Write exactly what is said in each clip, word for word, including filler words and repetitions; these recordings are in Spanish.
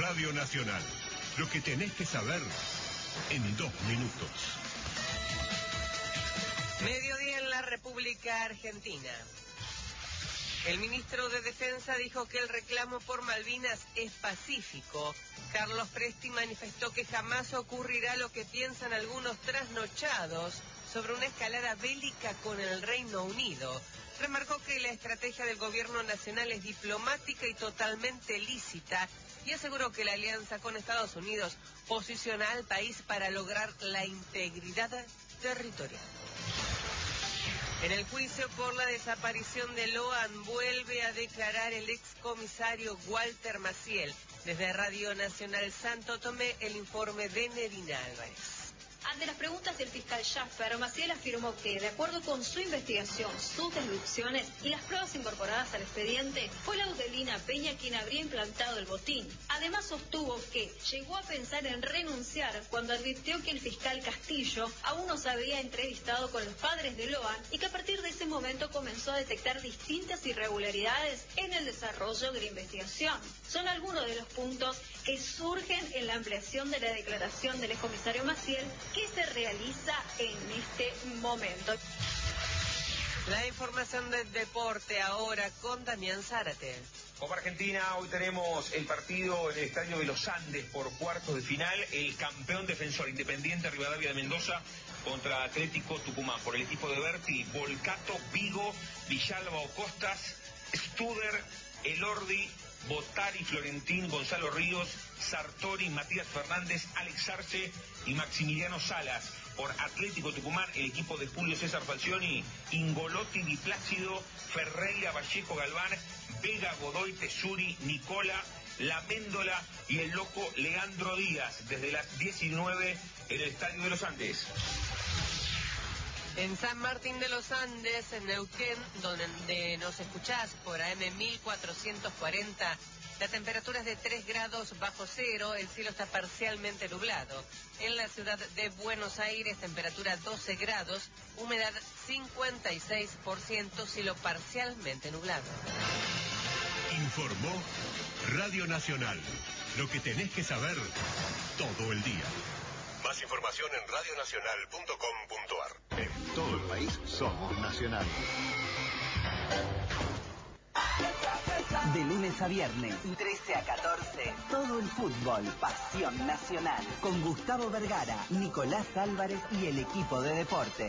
Radio Nacional. Lo que tenés que saber en dos minutos. Mediodía en la República Argentina. El ministro de Defensa dijo que el reclamo por Malvinas es pacífico. Carlos Presti manifestó que jamás ocurrirá lo que piensan algunos trasnochados sobre una escalada bélica con el Reino Unido. Remarcó que la estrategia del gobierno nacional es diplomática y totalmente lícita y aseguró que la alianza con Estados Unidos posiciona al país para lograr la integridad territorial. En el juicio por la desaparición de Loan vuelve a declarar el excomisario Walter Maciel. Desde Radio Nacional Santo Tomé, el informe de Nerina Álvarez. Ante las preguntas del fiscal Schaffer, Maciel afirmó que, de acuerdo con su investigación, sus deducciones y las pruebas incorporadas al expediente, fue Laudelina Peña quien habría implantado el botín. Además sostuvo que llegó a pensar en renunciar cuando advirtió que el fiscal Castillo aún no se había entrevistado con los padres de Loan y que a partir de ese momento comenzó a detectar distintas irregularidades en el desarrollo de la investigación. Son algunos de los puntos que surgen en la ampliación de la declaración del excomisario Maciel, que se realiza en este momento. La información del deporte ahora con Damián Zárate. Copa Argentina, hoy tenemos el partido en el Estadio de los Andes por cuartos de final. El campeón defensor Independiente Rivadavia de Mendoza contra Atlético Tucumán. Por el equipo de Berti, Volcato, Vigo, Villalba o Costas, Studer, Elordi, Botari, Florentín, Gonzalo Ríos, Sartori, Matías Fernández, Alex Arce y Maximiliano Salas. Por Atlético Tucumán, el equipo de Julio César Falcioni, Ingolotti, Di Plácido, Ferreira, Vallejo, Galván, Vega, Godoy, Tesuri, Nicola, La Méndola y el loco Leandro Díaz, desde las diecinueve en el Estadio de los Andes. En San Martín de los Andes, en Neuquén, donde nos escuchás por A M mil cuatrocientos cuarenta, la temperatura es de tres grados bajo cero, el cielo está parcialmente nublado. En la ciudad de Buenos Aires, temperatura doce grados, humedad cincuenta y seis por ciento, cielo parcialmente nublado. Informó Radio Nacional. Lo que tenés que saber todo el día. Más información en radionacional punto com punto ar. En todo el país somos Nacional. De lunes a viernes, trece a catorce, todo el fútbol, pasión nacional. Con Gustavo Vergara, Nicolás Álvarez y el equipo de deportes.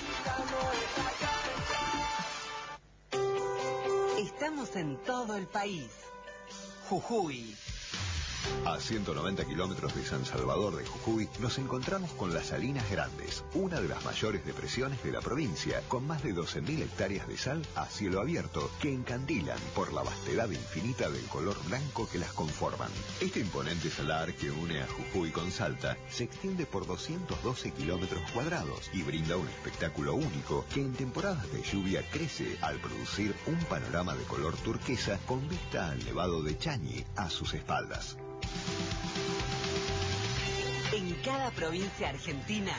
Estamos en todo el país. Jujuy. A ciento noventa kilómetros de San Salvador de Jujuy nos encontramos con las Salinas Grandes, una de las mayores depresiones de la provincia, con más de doce mil hectáreas de sal a cielo abierto que encandilan por la vastedad infinita del color blanco que las conforman. Este imponente salar que une a Jujuy con Salta se extiende por doscientos doce kilómetros cuadrados y brinda un espectáculo único que en temporadas de lluvia crece al producir un panorama de color turquesa con vista al Nevado de Chañi a sus espaldas. En cada provincia argentina,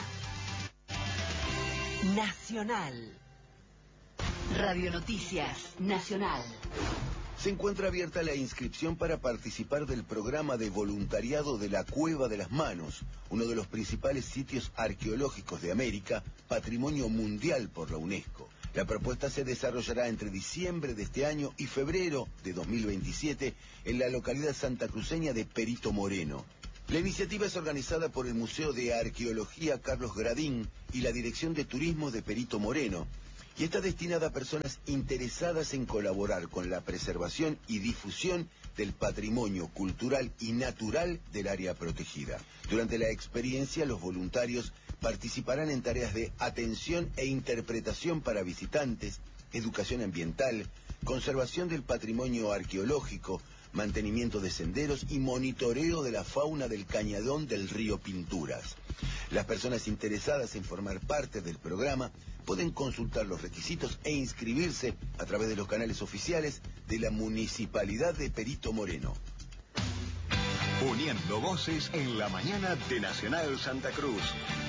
Nacional. Radio Noticias Nacional. Se encuentra abierta la inscripción para participar del programa de voluntariado de la Cueva de las Manos, uno de los principales sitios arqueológicos de América, patrimonio mundial por la UNESCO. La propuesta se desarrollará entre diciembre de este año y febrero de dos mil veintisiete en la localidad santacruceña de Perito Moreno. La iniciativa es organizada por el Museo de Arqueología Carlos Gradín y la Dirección de Turismo de Perito Moreno, y está destinada a personas interesadas en colaborar con la preservación y difusión del patrimonio cultural y natural del área protegida. Durante la experiencia, los voluntarios participarán en tareas de atención e interpretación para visitantes, educación ambiental, conservación del patrimonio arqueológico, mantenimiento de senderos y monitoreo de la fauna del cañadón del río Pinturas. Las personas interesadas en formar parte del programa pueden consultar los requisitos e inscribirse a través de los canales oficiales de la Municipalidad de Perito Moreno. Uniendo voces en la mañana de Nacional Santa Cruz.